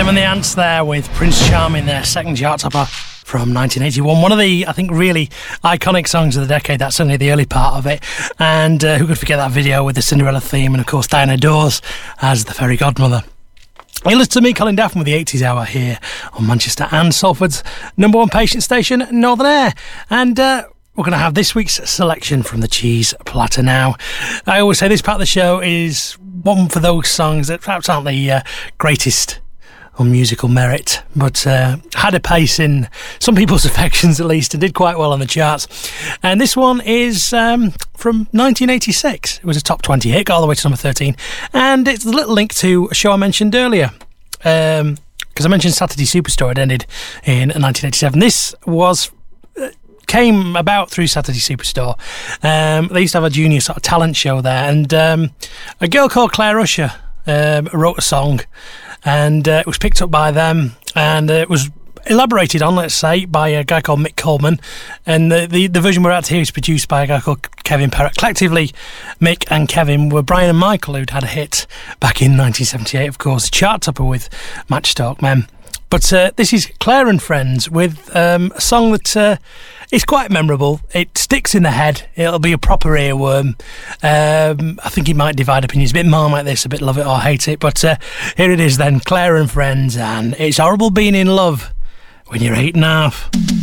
and the Ants there with Prince Charming, their second chart topper from 1981. One of the, I think, really iconic songs of the decade. That's certainly the early part of it. And who could forget that video with the Cinderella theme and, of course, Diana Dawes as the fairy godmother. You listen to me, Colin Daffin, with the 80s Hour here on Manchester and Salford's number one patient station, Northern Air. And we're going to have this week's selection from the Cheese Platter now. I always say this part of the show is one for those songs that perhaps aren't the greatest on musical merit, but had a place in some people's affections at least, and did quite well on the charts. And this one is from 1986. It was a top 20 hit, got all the way to number 13, and it's a little link to a show I mentioned earlier, because I mentioned Saturday Superstore. It ended in 1987. This was came about through Saturday Superstore. They used to have a junior sort of talent show there, and a girl called Claire Usher wrote a song, and it was picked up by them, and it was elaborated on, let's say, by a guy called Mick Coleman, and the version we're about to hear is produced by a guy called Kevin Perrott. Collectively, Mick and Kevin were Brian and Michael, who'd had a hit back in 1978, of course, chart topper with Matchstalk Men. But this is Claire and Friends with a song that is quite memorable. It sticks in the head. It'll be a proper earworm. I think it might divide opinions. A bit more like this, a bit love it or hate it. But here it is then, Claire and Friends, and it's horrible being in love when you're 8 and a half.